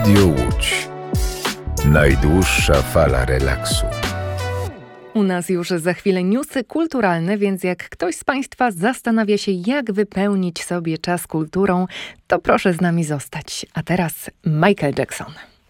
Radio Łódź. Najdłuższa fala relaksu. U nas już za chwilę newsy kulturalne, więc jak ktoś z Państwa zastanawia się, jak wypełnić sobie czas kulturą, to proszę z nami zostać. A teraz Michael Jackson.